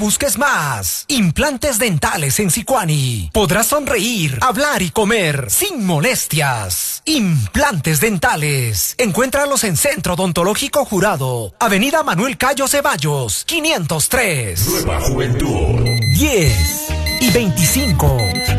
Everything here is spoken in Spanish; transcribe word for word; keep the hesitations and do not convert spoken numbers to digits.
busques más. Implantes dentales en Sicuani. Podrás sonreír, hablar y comer sin molestias. Implantes dentales. Encuéntralos en Centro Odontológico Jurado, Avenida Manuel Cayo Ceballos, quinientos tres. Nueva Juventud. diez y veinticinco.